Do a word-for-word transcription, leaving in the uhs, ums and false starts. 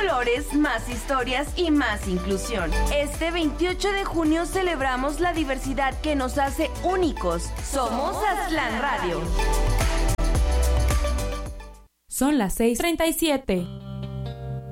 colores, más historias y más inclusión. Este veintiocho de junio celebramos la diversidad que nos hace únicos. Somos Aztlán Radio. Son las seis treinta y siete.